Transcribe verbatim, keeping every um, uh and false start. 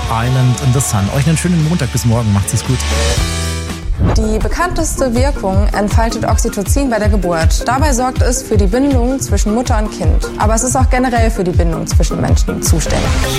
Island in the Sun. Euch einen schönen Montag, bis morgen. Macht's es gut. Die bekannteste Wirkung entfaltet Oxytocin bei der Geburt. Dabei sorgt es für die Bindung zwischen Mutter und Kind. Aber es ist auch generell für die Bindung zwischen Menschen zuständig.